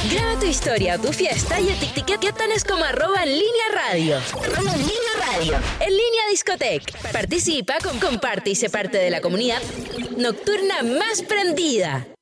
Graba tu historia o tu fiesta y etiquétanos como @enlinearadio. En Línea Discotec. Participa, comparte y sé parte de la comunidad nocturna más prendida.